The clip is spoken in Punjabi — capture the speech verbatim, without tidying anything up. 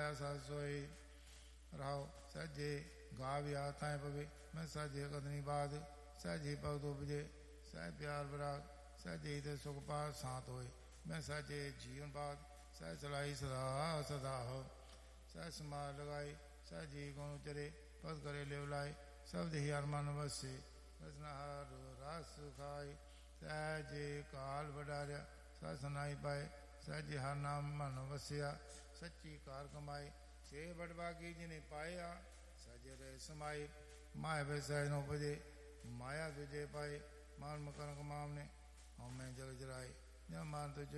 ਪਾਇਆ ਸਤ ਸੋਈ ਰਾਉ ਸਹਜੇ ਗਾਵਿਆ ਤੈ ਪਵੇ ਮੈਂ ਸਹਜੇ ਕਦਨੀ ਬਾਦ ਸਹਜੇ ਭਗਤ ਉਪਜੇ ਸਹਿ ਪਿਆਰ ਵਿਰਾਗ ਸਹਜੇ ਤੇ ਸੁਖ ਪਾਤ ਸਾਤ ਹੋਏ ਮੈਂ ਸਹਜੇ ਜੀਵਨ ਬਾਦ ਸਹਿ ਚਲਾਈ ਸਦਾ ਸਦਾ ਹੋ ਸਹਿ ਸਮਾਰ ਲਗਾਈ ਸਹਜੀ ਗੁਣ ਉਚਰੇ ਪਦ ਕਰੇ ਲਿਵ ਲਾਏ ਸਬਦ ਹੀ ਹਰ ਮਨ ਵਸੇ ਰਸਨਾ ਹਰ ਰਸ ਖਾਈ ਸਹਜੇ ਕਾਲ ਵਡਾਰਿਆ ਸਹਿ ਸੁਨਾਈ ਪਾਏ ਸਹਜੇ ਹਰ ਨਾਮ ਮਨ ਵਸਿਆ ਸੱਚੀ ਕਾਰ ਕਮਾਈ ਸੇ ਬੜਬਾਗੀ ਜਿਨੇ ਪਾਇਆ ਸਹਜੇ ਰਹਿ ਸਮਾਈ ਮਾਇਆ ਵੇ ਸਹਿ ਨ ਉਪਜੇ ਮਾਇਆ ਵਿਜੇ ਪਾਏ ਮਾਨ ਮਕਰਨ ਕਮਾਮ ਨੇ ਹਉ ਮੈਂ ਜਗ ਜਰਾਏ ਜਾਂ ਮਾਨ ਤੁ